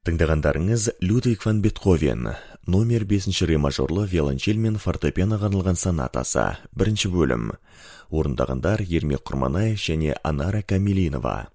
Тыңдағандарыңыз Людвиг ван Бетховен, номер 5 ре мажорлы виолончель мен фортепианоға арналған сонатасы, 1 бөлім. Орындағандар Ермек Құрманаев және Анара Камилинова.